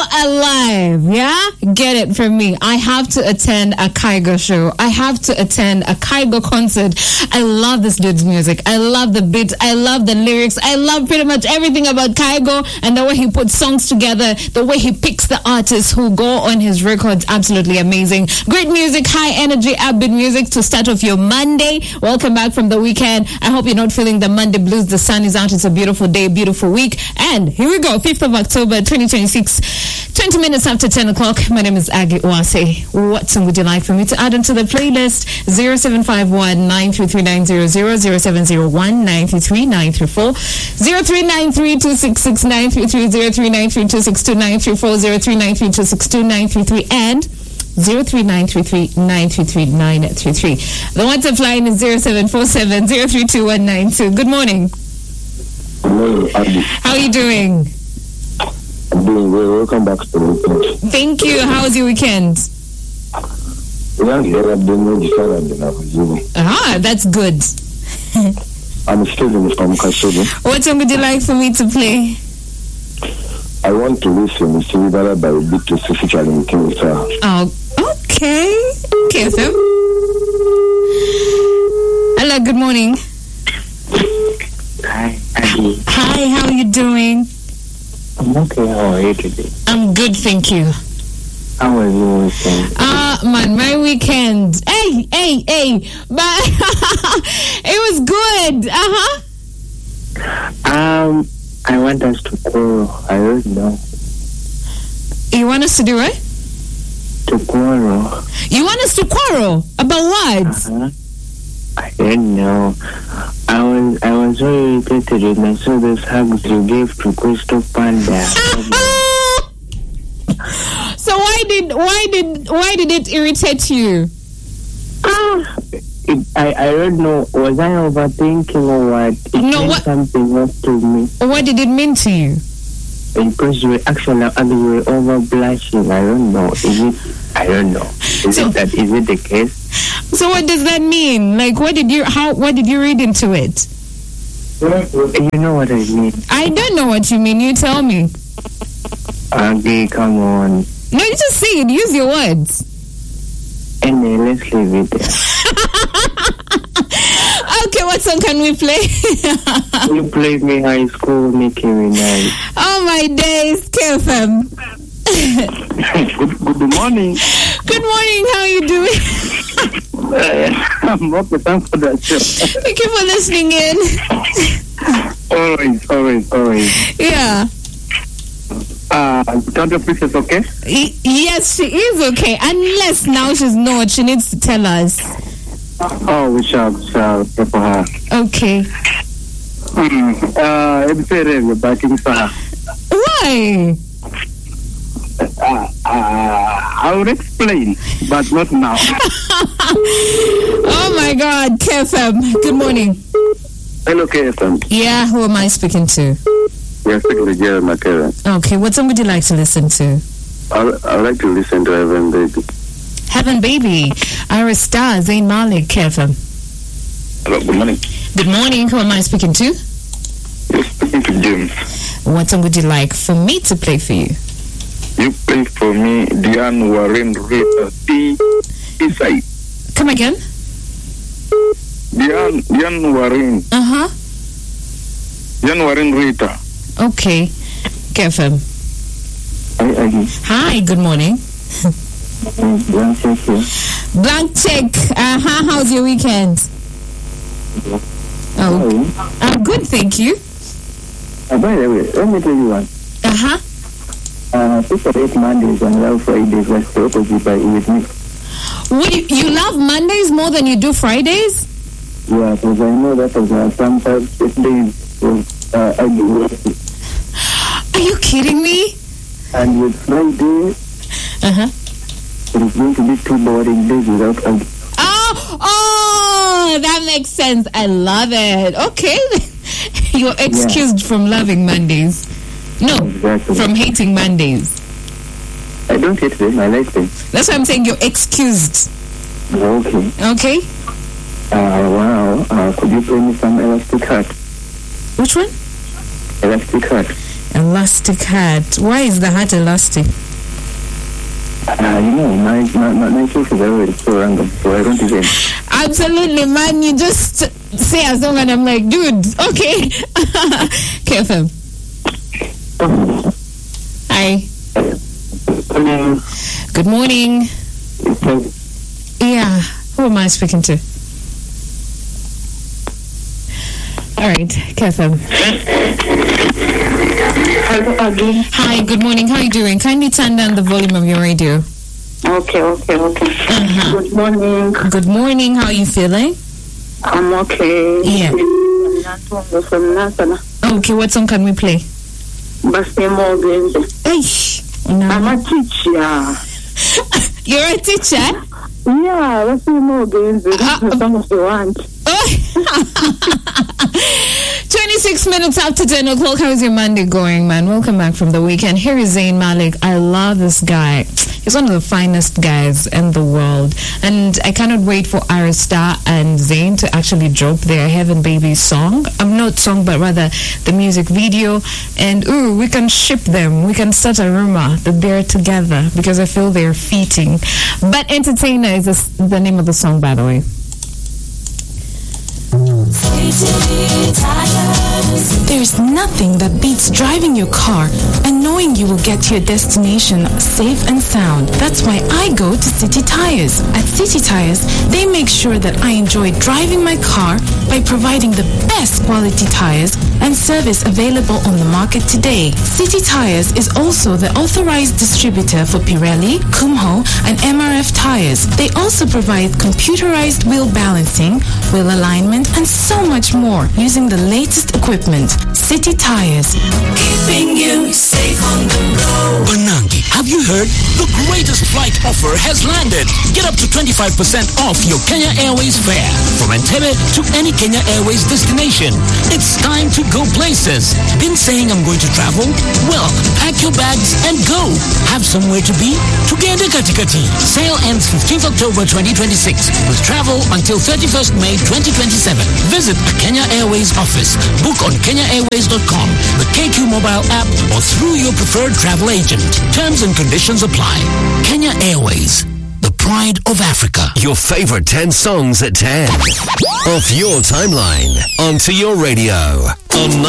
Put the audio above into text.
alive, yeah? Get it from me. I have to attend a Kygo show. I have to attend a Kygo concert. I love this dude's music. I love the beats. I love the lyrics. I love pretty much everything about Kygo and the way he puts songs together, the way he picks the artists who go on his records. Absolutely amazing. Great music, high energy, upbeat music to start off your Monday. Welcome back from the weekend. I hope you're not feeling the Monday blues. The sun is out. It's a beautiful day, beautiful week. And here we go, 5th of October, 2026, 20 minutes after 10 o'clock. My name is Aggie Uwase. What song would you like for me to add into the playlist? 0751-933-900, 0701-933-934, 0393-266-933, 0393-262-934, 0393-262-933, and 03933933. The WhatsApp line is 0747-032-192. Good morning. Hello, Abby. How are you doing? I'm doing well. Welcome back to the weekend. Thank you. How was your weekend? That's good. I'm Steven from Kasodi. What song would you like for me to play? I want to listen to Sivara by B2C featuring King Star. Oh, okay. Okay, so. Hello, good morning. Hi, Aggie. Hi, how are you doing? I'm okay. How are you today? I'm good, thank you. How was your weekend? My weekend. Hey. But it was good. I want us to quarrel. I don't know. You want us to do what? To quarrel. You want us to quarrel? About what? I don't know. I was so irritated when I saw those hugs you gave to Crystal Panda. So why did it irritate you? I don't know. Was I overthinking or what? It meant something else to me. What did it mean to you? Because you were actually over blushing. I don't know. I don't know. Is it the case? So what does that mean? Like, what did you read into it? You know what I mean. I don't know what you mean. You tell me. Okay, come on. No, you just say it. Use your words. Anyway, let's leave it there. Okay, what song can we play? You played me High School, Nicki Minaj. Oh my days, KFM. Good morning. Good morning. How are you doing? I'm okay. Thanks for that show. Thank you for listening in. Always. Yeah. Tante Princess, okay? Yes, she is okay. Unless now she's not, she needs to tell us. Oh, we shall pray for her. Okay. You're backing for her. Why? I will explain, but not now. Oh my God, KFM. Good morning. Hello, KFM. Yeah, who am I speaking to? You're speaking to Jerry McKellen. Okay, what song would you like to listen to? I'd like to listen to Heaven Baby. Heaven Baby. Iris Star, Zayn Malik, KFM. Hello, good morning. Good morning, who am I speaking to? You're speaking to James. What song would you like for me to play for you? You play for me Diane Warren Rita B-side. Come again? Diane Warren. Diane Warren Rita. Okay. KFM. Hi, good morning. Blank check here. Blank check. How's your weekend? Oh, I'm good, thank you. By the way, let me tell you one. People hate Mondays and love Fridays. That's the opposite with me. You love Mondays more than you do Fridays? Yeah, because I know that sometimes days I do. Are you kidding me? And with Friday, it is going to be 2 boring days without a... Oh, that makes sense. I love it. Okay. You're excused from loving Mondays. No, exactly. From hating Mondays. I don't hate them. I like them. That's why I'm saying you're excused. Okay. Okay. Wow. Could you play me some Elastic Heart? Which one? Elastic Heart. Elastic hat. Why is the hat elastic? My case is already so random, so I don't even. Absolutely, man. You just say a song and I'm like, dude, okay. KFM. Hi. Hello. Good morning. Yeah. Who am I speaking to? All right, KFM. Hello again. Hi, good morning. How are you doing? Kindly turn down the volume of your radio. Okay. Good morning. Good morning. How are you feeling? I'm okay. Yeah. Okay, what song can we play? Hey. I'm a teacher. You're a teacher? Yeah, that's more games. Some of the want. 26 minutes after 10 o'clock. How's your Monday going, man? Welcome back from the weekend. Here is Zayn Malik. I love this guy. He's one of the finest guys in the world. And I cannot wait for Arista and Zayn to actually drop their Heaven Baby song. Not song, but rather the music video. And, we can ship them. We can start a rumor that they're together because I feel they're feating. But Entertainer is the name of the song, by the way. There's nothing that beats driving your car and knowing you will get to your destination safe and sound. That's why I go to City Tires. At City Tires, they make sure that I enjoy driving my car by providing the best quality tires and service available on the market today. City Tires is also the authorized distributor for Pirelli, Kumho, and MRF tires. They also provide computerized wheel balancing, wheel alignment, and so much more using the latest equipment. City Tires, keeping you safe on the road. Banangi, have you heard? The greatest flight offer has landed. Get up to 25% off your Kenya Airways fare from Entebbe to any Kenya Airways destination. It's time to go places. Been saying I'm going to travel? Well, pack your bags and go. Have somewhere to be? Tugende katikati. Sale ends 15th October 2026 with travel until 31st May 2027. Visit a Kenya Airways office. Book on KenyaAirways.com, the KQ mobile app, or through your preferred travel agent. Terms and conditions apply. Kenya Airways, the pride of Africa. Your favorite 10 songs at 10. Off your timeline, onto your radio. On